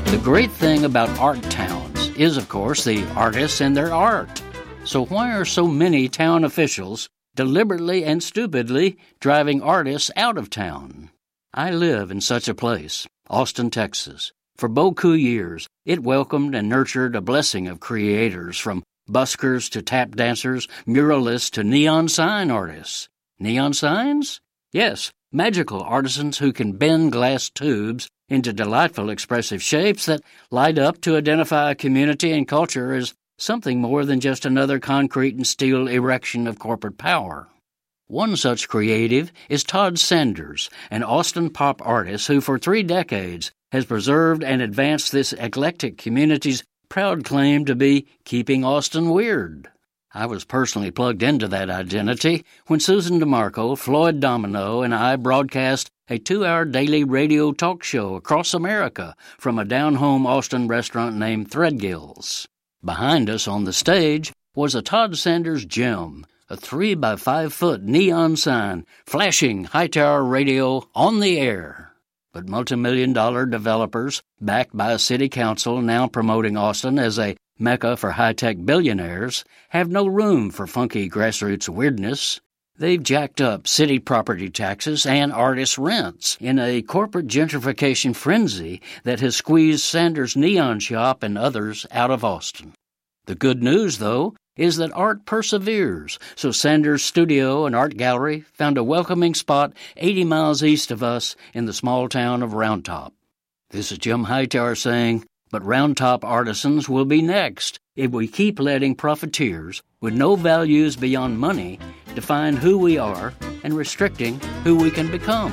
The great thing about art towns is, of course, the artists and their art. So why are so many town officials deliberately and stupidly driving artists out of town? I live in such a place, Austin, Texas. For beaucoup years, it welcomed and nurtured a blessing of creators, from buskers to tap dancers, muralists to neon sign artists. Neon signs? Yes, magical artisans who can bend glass tubes into delightful expressive shapes that light up to identify a community and culture as something more than just another concrete and steel erection of corporate power. One such creative is Todd Sanders, an Austin pop artist who for 3 decades has preserved and advanced this eclectic community's proud claim to be keeping Austin weird. I was personally plugged into that identity when Susan DeMarco, Floyd Domino, and I broadcast a 2-hour daily radio talk show across America from a down-home Austin restaurant named Threadgills. Behind us on the stage was a Todd Sanders gem, a 3-by-5-foot neon sign flashing Hightower Radio on the air. But multimillion-dollar developers, backed by a city council now promoting Austin as a mecca for high-tech billionaires, have no room for funky grassroots weirdness. They've jacked up city property taxes and artist rents in a corporate gentrification frenzy that has squeezed Sanders' Neon Shop and others out of Austin. The good news, though, is that art perseveres, so Sanders' studio and art gallery found a welcoming spot 80 miles east of us in the small town of Round Top. This is Jim Hightower saying, but Round Top artisans will be next if we keep letting profiteers with no values beyond money define who we are and restricting who we can become.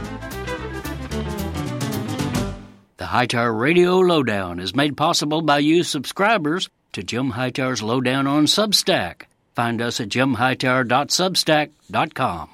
The Hightower Radio Lowdown is made possible by you subscribers to Jim Hightower's Lowdown on Substack. Find us at jimhightower.substack.com.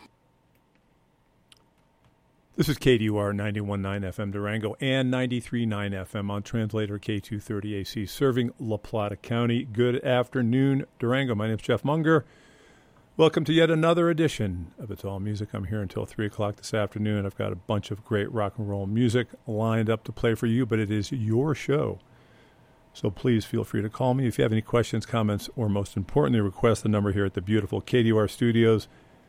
This is KDUR 91.9 FM Durango and 93.9 FM on translator K230AC, serving La Plata County. Good afternoon, Durango. My name is Jeff Munger. Welcome to yet another edition of It's All Music. I'm here until 3 o'clock this afternoon. I've got a bunch of great rock and roll music lined up to play for you, but it is your show. So please feel free to call me if you have any questions, comments, or most importantly, request the number here at the beautiful KDUR Studios,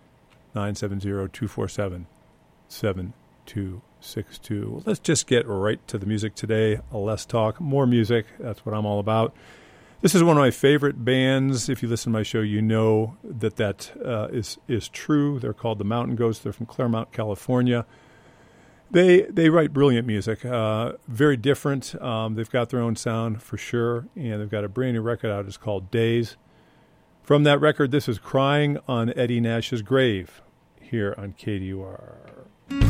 970-247-7262. Let's just get right to the music today. Less talk, more music. That's what I'm all about. This is one of my favorite bands. If you listen to my show, you know that is true. They're called the Mountain Goats. They're from Claremont, California. They write brilliant music, very different. They've got their own sound for sure, and they've got a brand new record out. It's called Days. From that record, this is Crying on Eddie Nash's Grave here on KDUR.